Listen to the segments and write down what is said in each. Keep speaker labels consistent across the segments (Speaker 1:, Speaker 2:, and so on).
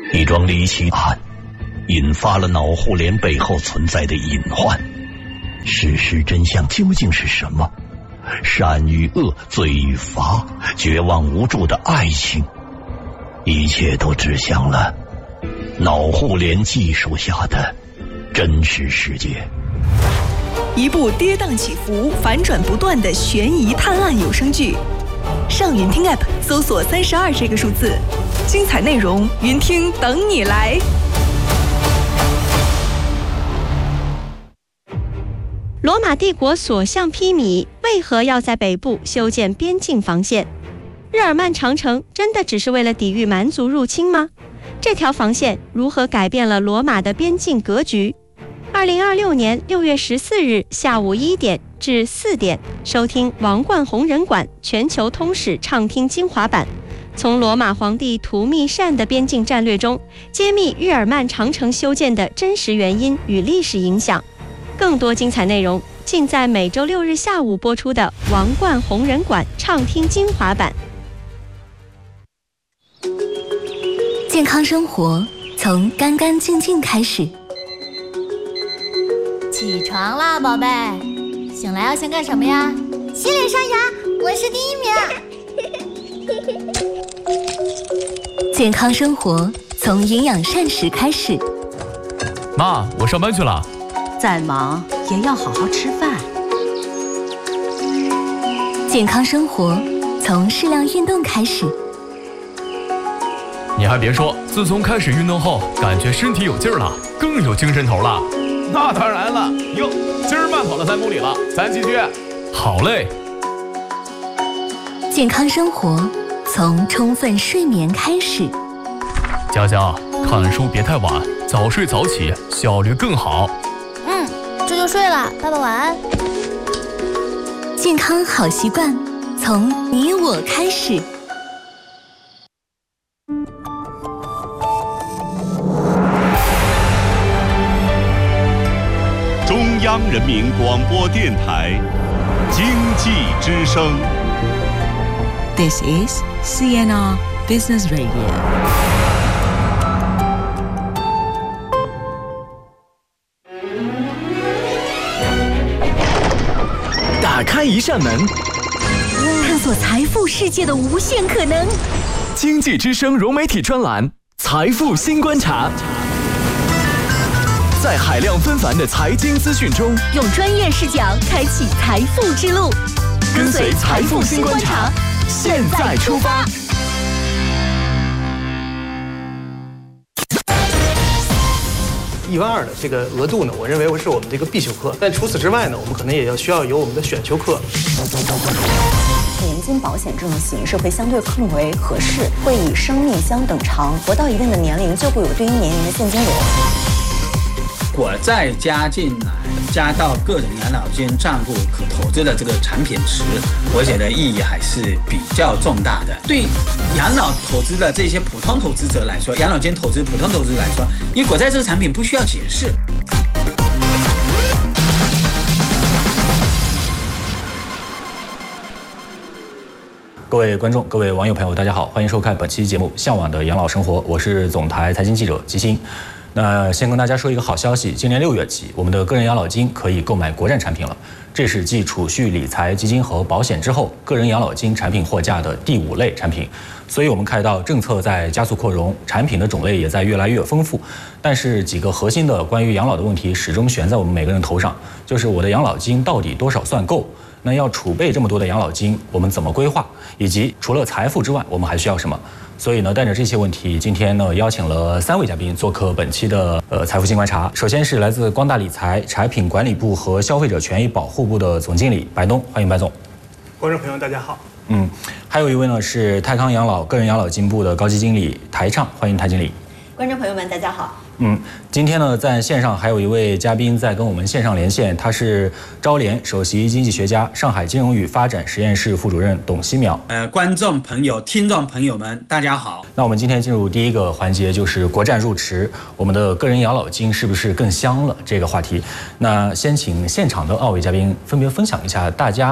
Speaker 1: 一桩离奇案引发了脑互联背后存在的隐患。事实真相究竟是什么？善与恶，罪与罚，绝望无助的爱情，一切都指向了脑互联技术下的真实世界。
Speaker 2: 一部跌宕起伏、反转不断的悬疑探案有声剧，上云听 App 搜索32这个数字，精彩内容云听等你来。
Speaker 3: 罗马帝国所向披靡，为何要在北部修建边境防线？日耳曼长城真的只是为了抵御蛮族入侵吗？这条防线如何改变了罗马的边境格局？2026年6月14日下午1点至4点，收听王冠弘仁馆全球通史畅听精华版，从罗马皇帝图密善的边境战略中，揭秘日耳曼长城修建的真实原因与历史影响。更多精彩内容尽在每周6日下午播出的王冠弘仁馆畅听精华版。
Speaker 4: 健康生活从干干净净开始。
Speaker 5: 起床啦，宝贝！醒来要先干什么呀？
Speaker 6: 洗脸刷牙，我是第1名。
Speaker 4: 健康生活从营养膳食开始。
Speaker 7: 妈，我上班去了。
Speaker 8: 再忙也要好好吃饭。
Speaker 4: 健康生活从适量运动开始。
Speaker 7: 你还别说，自从开始运动后，感觉身体有劲儿了，更有精神头了。
Speaker 9: 那当然了，哟，今儿慢跑了3公里了，咱继续。
Speaker 7: 好嘞。
Speaker 4: 健康生活从充分睡眠开始。
Speaker 7: 佳佳，看书别太晚，早睡早起，效率更好。
Speaker 5: 这就睡了，爸爸晚安。
Speaker 4: 健康好习惯从你我开始。
Speaker 10: 中央人民广播电台经济之声。
Speaker 8: This is CNR Business Radio。
Speaker 11: 打开一扇门，
Speaker 4: 探索财富世界的无限可能。
Speaker 11: 经济之声融媒体专栏《财富新观察》，在海量纷繁的财经资讯中，
Speaker 4: 用专业视角开启财富之路。
Speaker 11: 跟随财富新观察，现在出发。
Speaker 12: 1万2的这个额度呢，我认为是我们的一个必修课。但除此之外呢，我们可能也要需要有我们的选修课。
Speaker 13: 年金保险这种形式会相对更为合适，会以生命相等长，活到一定的年龄就会有对应年龄的现金流。
Speaker 14: 我再加进来，加到个人养老金账户可投资的这个产品池，我觉得意义还是比较重大的。对养老投资的这些普通投资者来说，养老金投资普通投资者来说，因为国债这个产品不需要解释。
Speaker 15: 各位观众、各位网友朋友，大家好，欢迎收看本期节目《向往的养老生活》，我是总台财经记者吉星。那先跟大家说一个好消息，今年6月起，我们的个人养老金可以购买国债产品了。这是继储蓄、理财、基金和保险之后，个人养老金产品货架的第5类产品。所以我们看到政策在加速扩容，产品的种类也在越来越丰富。但是几个核心的关于养老的问题始终悬在我们每个人头上，就是我的养老金到底多少算够？那要储备这么多的养老金，我们怎么规划？以及除了财富之外，我们还需要什么？所以呢，带着这些问题，今天呢邀请了3位嘉宾做客本期的财富新观察。首先是来自光大理财产品管理部和消费者权益保护部的总经理白东，欢迎白总。
Speaker 12: 观众朋友大家好。
Speaker 15: 还有一位呢是泰康养老个人养老金部的高级经理台畅，欢迎台经理。
Speaker 13: 观众朋友们大家好。
Speaker 15: 今天呢，在线上还有一位嘉宾在跟我们线上连线，他是招联首席经济学家、上海金融与发展实验室副主任董希淼。
Speaker 14: 观众朋友、听众朋友们，大家好。
Speaker 15: 那我们今天进入第一个环节，就是国债入池，我们的个人养老金是不是更香了这个话题。那先请现场的2位嘉宾分别分享一下大家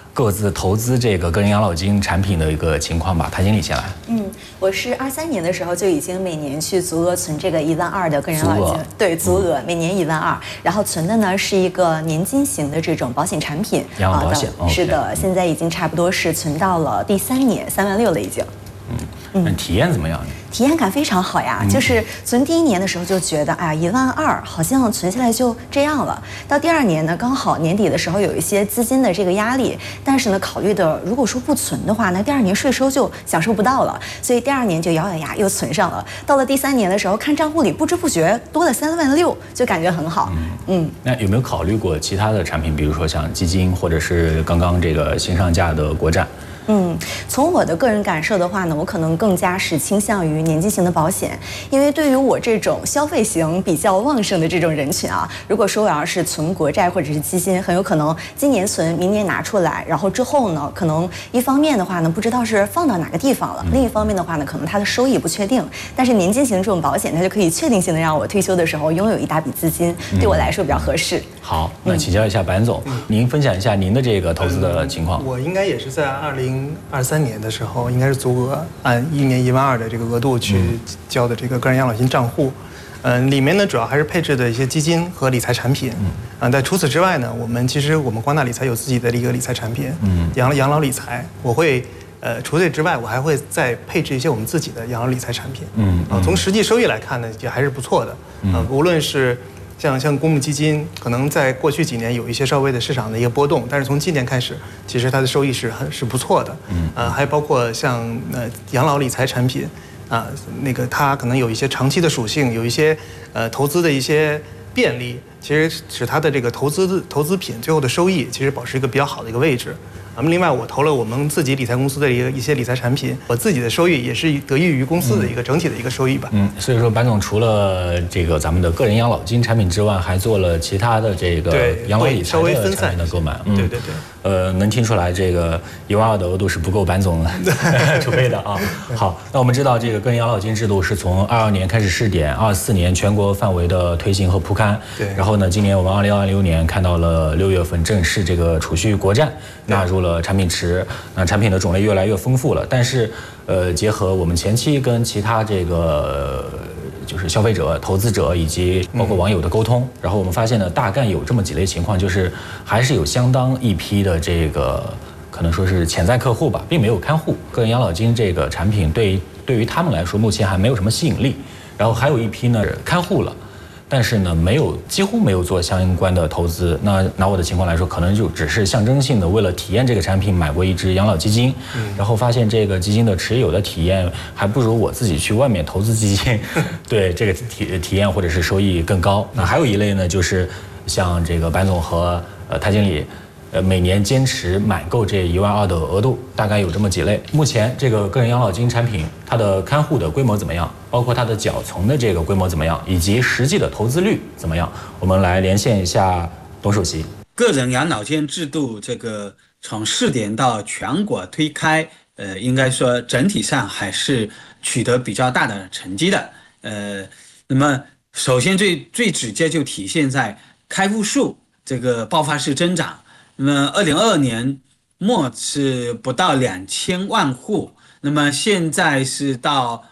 Speaker 15: 各自投资这个个人养老金产品的一个情况吧。谭经理先来。
Speaker 13: 我是23年的时候就已经每年去足额存这个12000的个人养老金，对，足额每年12000，然后存的呢是一个年金型的这种保险产品，
Speaker 15: 养老保险。
Speaker 13: 是的，现在已经差不多是存到了第3年，36000了已经。
Speaker 15: 体验怎么样呢？
Speaker 13: 体验感非常好呀，就是存第1年的时候就觉得，哎呀，12000好像存下来就这样了。到第2年呢，刚好年底的时候有一些资金的这个压力，但是呢，考虑的如果说不存的话，那第2年税收就享受不到了，所以第2年就咬咬牙又存上了。到了第3年的时候，看账户里不知不觉多了36000，就感觉很好。
Speaker 15: 那有没有考虑过其他的产品，比如说像基金，或者是刚刚这个新上架的国债？
Speaker 13: 从我的个人感受的话呢，我可能更加是倾向于年金型的保险，因为对于我这种消费型比较旺盛的这种人群啊，如果说我要是存国债或者是基金，很有可能今年存，明年拿出来，然后之后呢，可能一方面的话呢，不知道是放到哪个地方了，另一方面的话呢，可能它的收益不确定。但是年金型这种保险，它就可以确定性的让我退休的时候拥有一大笔资金，对我来说比较合适。
Speaker 15: 好，那请教一下白总，您分享一下您的这个投资的情况。
Speaker 12: 我应该也是在2023年的时候，应该是足额按1年12000的这个额度去交的这个个人养老金账户。里面呢主要还是配置的一些基金和理财产品。但除此之外呢，我们光大理财有自己的一个理财产品，养老理财。我会除此之外，我还会再配置一些我们自己的养老理财产品。从实际收益来看呢，也还是不错的。无论是像公募基金，可能在过去几年有一些稍微的市场的一个波动，但是从今年开始，其实它的收益是不错的。还包括像养老理财产品，它可能有一些长期的属性，有一些投资的一些便利，其实使它的这个投资品最后的收益其实保持一个比较好的一个位置。另外，我投了我们自己理财公司的一些理财产品，我自己的收益也是得益于公司的一个整体的一个收益吧。
Speaker 15: 所以说，白总除了这个咱们的个人养老金产品之外，还做了其他的这个养老理财的产品的购买。
Speaker 12: 对。
Speaker 15: 能听出来这个12000的额度是不够白总储备的啊。好，那我们知道这个个人养老金制度是从22年开始试点，24年全国范围的推行和铺开。
Speaker 12: 对。
Speaker 15: 然后呢，今年我们2026年看到了6月份正式这个储蓄国债纳入了产品池，那产品的种类越来越丰富了。但是，结合我们前期跟其他这个就是消费者、投资者以及包括网友的沟通，然后我们发现呢，大概有这么几类情况，就是还是有相当一批的这个可能说是潜在客户吧，并没有看护个人养老金这个产品，对于他们来说目前还没有什么吸引力。然后还有一批呢看护了。但是呢，几乎没有做相关的投资。那拿我的情况来说，可能就只是象征性的为了体验这个产品买过一只养老基金，然后发现这个基金的持有的体验还不如我自己去外面投资基金，对这个体验或者是收益更高。那还有一类呢，就是像这个白总和谭经理。每年坚持买够这12000的额度，大概有这么几类。目前这个个人养老金产品，它的看护的规模怎么样？包括它的缴存的这个规模怎么样？以及实际的投资率怎么样？我们来连线一下董主席。
Speaker 14: 个人养老金制度这个从试点到全国推开，应该说整体上还是取得比较大的成绩的。那么首先最直接就体现在开户数这个爆发式增长。那么2022年末是不到2000万户，那么现在是到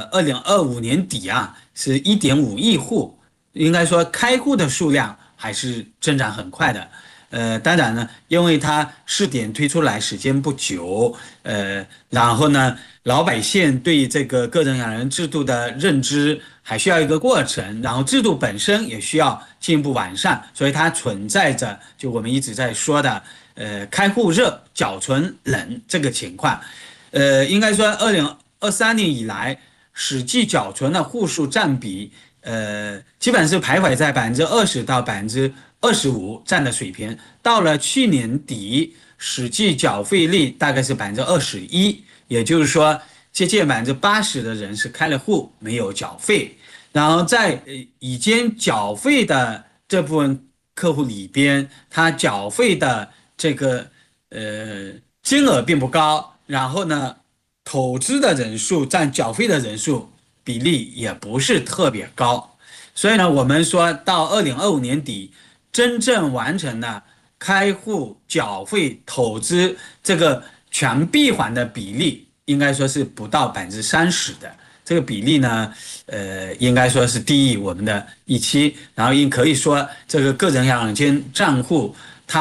Speaker 14: 2025年底啊，是1.5亿户，应该说开户的数量还是增长很快的。当然呢，因为它试点推出来时间不久，然后呢，老百姓对这个个人养老金制度的认知还需要一个过程，然后制度本身也需要进一步完善，所以它存在着就我们一直在说的开户热、缴存冷这个情况。应该说2023年以来，实际缴存的户数占比，基本是徘徊在20%到25%占的水平。到了去年底，实际缴费率大概是21%，也就是说，接近80%的人是开了户没有缴费。然后在已经缴费的这部分客户里边，他缴费的这个金额并不高，然后呢，投资的人数占缴费的人数比例也不是特别高。所以呢，我们说到2025年底，真正完成了开户、缴费、投资这个全闭环的比例，应该说是不到30%的。这个比例呢，应该说是低于我们的预期。然后可以说，这个个人养老金账户